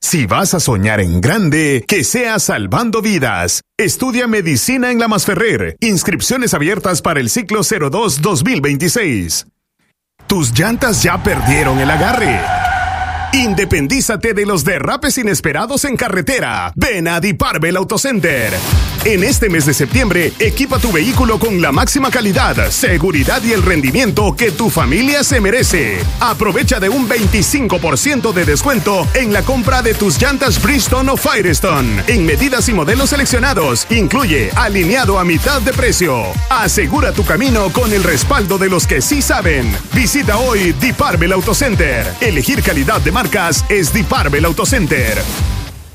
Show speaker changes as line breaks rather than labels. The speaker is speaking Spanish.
Si vas a soñar en grande, que sea salvando vidas. Estudia medicina en La Masferrer. Inscripciones abiertas para el ciclo 02-2026. Tus llantas ya perdieron el agarre. Independízate de los derrapes inesperados en carretera. Ven a Diparvel Autocenter. En este mes de septiembre, equipa tu vehículo con la máxima calidad, seguridad y el rendimiento que tu familia se merece. Aprovecha de un 25% de descuento en la compra de tus llantas Bridgestone o Firestone. En medidas y modelos seleccionados, incluye alineado a mitad de precio. Asegura tu camino con el respaldo de los que sí saben. Visita hoy Diparvel Autocenter. Elegir calidad de marcas es Diparvel Autocenter.